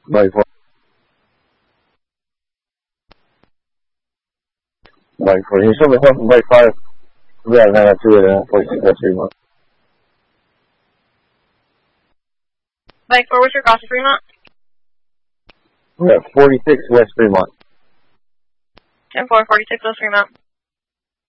Mike 4. Mike 4. Can you show me something Mike 5? We got 902 and 46 West Fremont. Mike 4, what's your cross Fremont? We're at 46 West Fremont. 10-4, 46 West Fremont.